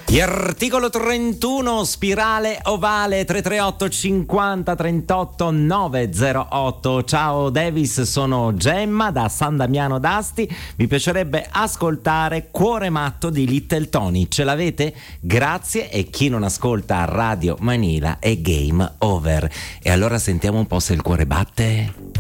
Gli articolo 31, spirale ovale 338 50 38 908. Ciao Davis, sono Gemma da San Damiano d'Asti. Vi piacerebbe ascoltare Cuore matto di Little Tony? Ce l'avete? Grazie, e chi non ascolta Radio Manila è game over. E allora sentiamo un po' se il cuore batte.